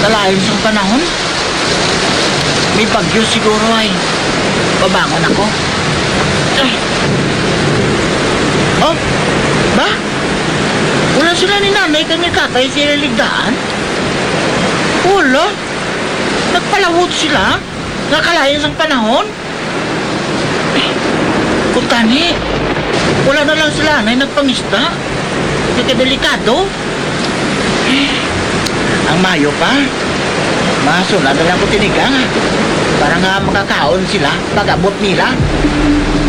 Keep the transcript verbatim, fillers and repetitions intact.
Kalayon sa panahon. May bagyo siguro ay babangon ako. Ay. Oh, ba? Wala sila ni nanay kami kakay sila ligdaan? Wala. Nagpalawot sila. Nakalayan sa panahon. Eh, kung tani, wala na lang sila na nagpangista. Nagkadelikado. Eh, ang mayo pa. Masunod na lang ko tinigang. Para nga makakaon sila pag abot nila.